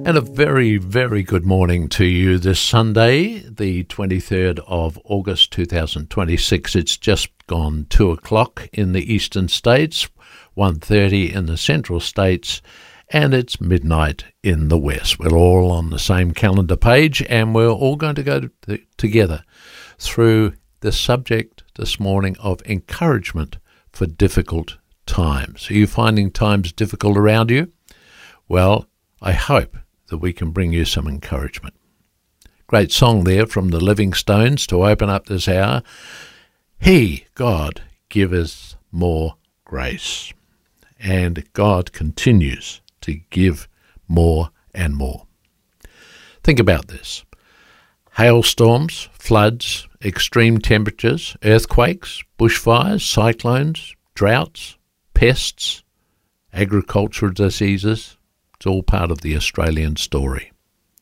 And a very, very good morning to you this Sunday, the 23rd of August 2026. It's just gone 2 o'clock in the eastern states, 1:30 in the central states, and it's midnight in the west. We're all on the same calendar page, and we're all going to go together through the subject this morning of encouragement for difficult times. Are you finding times difficult around you? Well, I hope that we can bring you some encouragement. Great song there from the Living Stones to open up this hour. He, God, give us more grace. And God continues to give more and more. Think about this. Hailstorms, floods, extreme temperatures, earthquakes, bushfires, cyclones, droughts, pests, agricultural diseases. It's all part of the Australian story.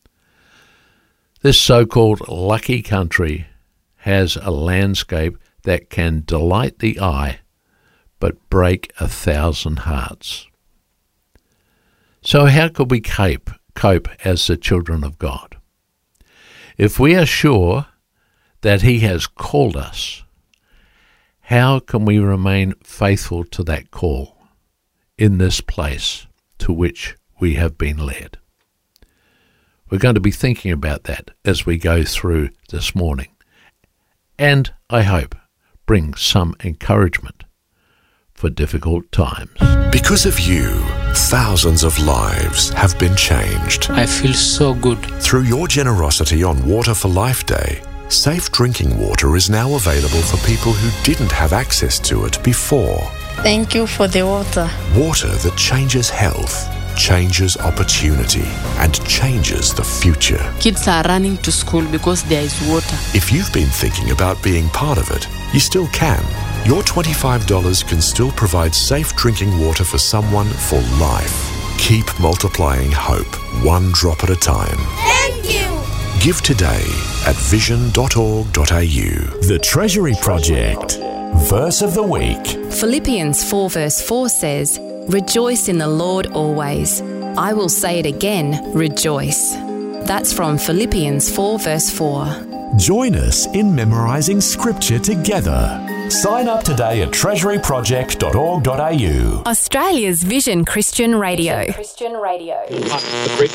This so-called lucky country has a landscape that can delight the eye but break 1,000 hearts. So how could we cope as the children of God? If we are sure that He has called us, how can we remain faithful to that call in this place to which we have been led? We're going to be thinking about that as we go through this morning, and I hope bring some encouragement for difficult times. Because of you, thousands of lives have been changed. I feel so good. Through your generosity on Water for Life Day, safe drinking water is now available for people who didn't have access to it before. Thank you for the water. Water that changes health, changes opportunity, and changes the future. Kids are running to school because there is water. If you've been thinking about being part of it, you still can. Your $25 can still provide safe drinking water for someone for life. Keep multiplying hope, one drop at a time. Thank you. Give today at vision.org.au. The Treasury Project. Verse of the week. Philippians 4 verse 4 says, "Rejoice in the Lord always. I will say it again, rejoice." That's from Philippians 4 verse 4. Join us in memorising scripture together. Sign up today at treasuryproject.org.au. Australia's Vision Christian Radio.